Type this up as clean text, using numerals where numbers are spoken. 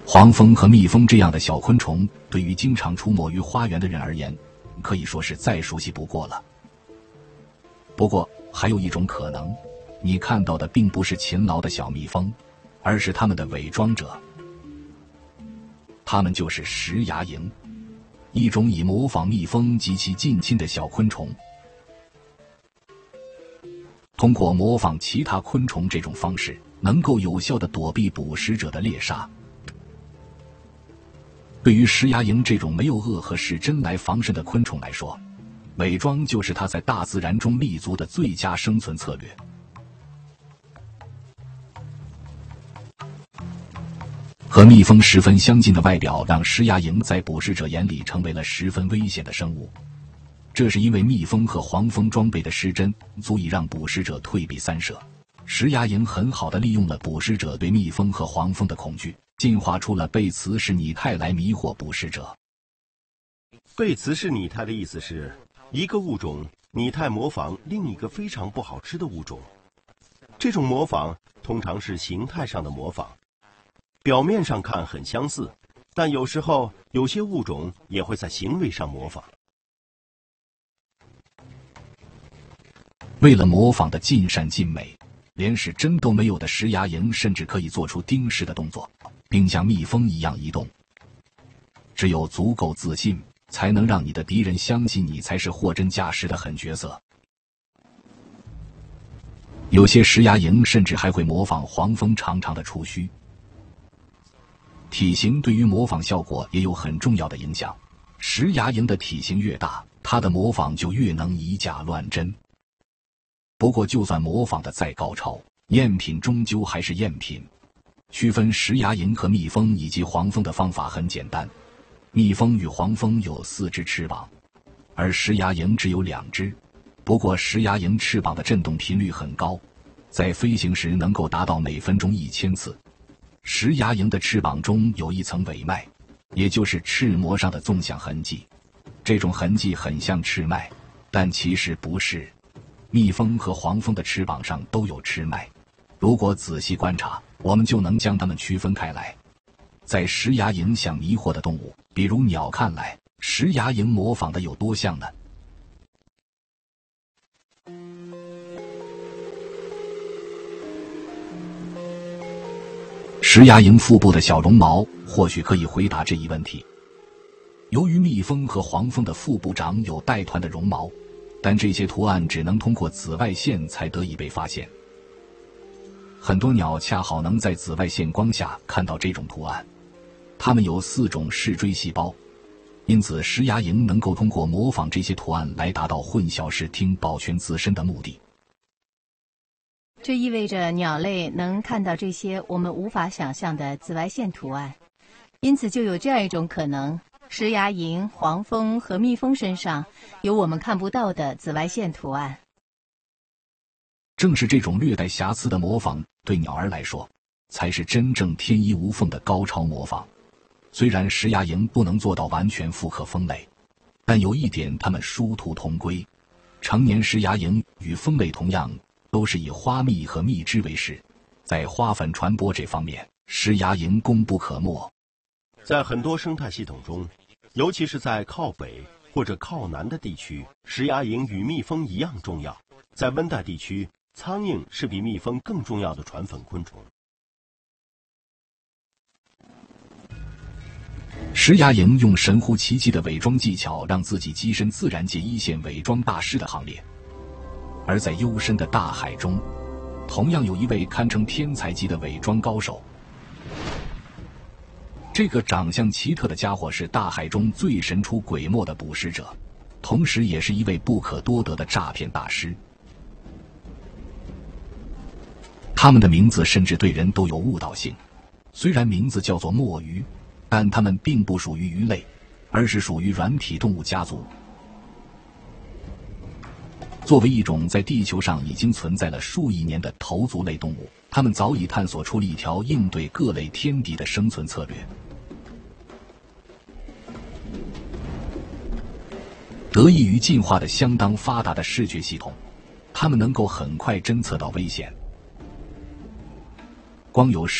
黄蜂和蜜蜂这样的小昆虫，对于经常出没于花园的人而言，可以说是再熟悉不过了。不过，还有一种可能，你看到的并不是勤劳的小蜜蜂，而是它们的伪装者。它们就是食牙蝇，一种以模仿蜜蜂极其近亲的小昆虫。通过模仿其他昆虫这种方式，能够有效地躲避捕食者的猎杀。对于食牙蝇这种没有颚和视针来防身的昆虫来说，伪装就是它在大自然中立足的最佳生存策略。和蜜蜂十分相近的外表让食牙蝇在捕食者眼里成为了十分危险的生物，这是因为蜜蜂和黄蜂装备的视针足以让捕食者退避三舍。食牙蝇很好地利用了捕食者对蜜蜂和黄蜂的恐惧，进化出了背雌氏拟态来迷惑捕食者。 背雌氏拟态的意思是一个物种拟态模仿另一个非常不好吃的物种，这种模仿通常是形态上的模仿，表面上看很相似，但有时候有些物种也会在行为上模仿。 为了模仿的尽善尽美，连视针都没有的食牙蝇甚至可以做出盯视的动作，并像蜜蜂一样移动。只有足够自信，才能让你的敌人相信你才是货真价实的狠角色。有些食牙蝇甚至还会模仿黄蜂长长的触须。体型对于模仿效果也有很重要的影响，食牙蝇的体型越大，它的模仿就越能以假乱真。不过就算模仿的再高超，赝品终究还是赝品。区分食牙蝇和蜜蜂以及黄蜂的方法很简单，蜜蜂与黄蜂有4只翅膀，而食牙蝇只有2只。不过食牙蝇翅膀的振动频率很高，在飞行时能够达到每分钟1000次。食牙蝇的翅膀中有一层尾脉，也就是翅膜上的纵向痕迹，这种痕迹很像翅脉，但其实不是。蜜蜂和黄蜂的翅膀上都有翅脉，如果仔细观察，我们就能将它们区分开来。在食牙蝇想迷惑的动物，比如鸟看来，食牙蝇模仿的有多像呢？食牙蝇腹部的小绒毛或许可以回答这一问题。由于蜜蜂和黄蜂的腹部长有带团的绒毛，但这些图案只能通过紫外线才得以被发现。很多鸟恰好能在紫外线光下看到这种图案，它们有4种视锥细胞，因此食牙蝇能够通过模仿这些图案来达到混淆视听、保全自身的目的。 这意味着鸟类能看到这些我们无法想象的紫外线图案，因此就有这样一种可能，食牙蝇、黄蜂和蜜蜂身上有我们看不到的紫外线图案。 正是这种略带瑕疵的模仿，对鸟儿来说，才是真正天衣无缝的高超模仿。虽然食牙蝇不能做到完全复刻蜂类，但有一点它们殊途同归。成年食牙蝇与蜂类同样，都是以花蜜和蜜汁为食，在花粉传播这方面，食牙蝇功不可没。 在很多生态系统中，尤其是在靠北或者靠南的地区，食牙蝇与蜜蜂一样重要。在温带地区，苍蝇是比蜜蜂更重要的传粉昆虫。 食牙蝇用神乎其技的伪装技巧，让自己跻身自然界一线伪装大师的行列。而在幽深的大海中，同样有一位堪称天才级的伪装高手。这个长相奇特的家伙是大海中最神出鬼没的捕食者，同时也是一位不可多得的诈骗大师。他们的名字甚至对人都有误导性，虽然名字叫做墨鱼，但它们并不属于鱼类，而是属于软体动物家族。作为一种在地球上已经存在了数亿年的头足类动物，它们早已探索出了一条应对各类天敌的生存策略。得益于进化的相当发达的视觉系统，它们能够很快侦测到危险。光有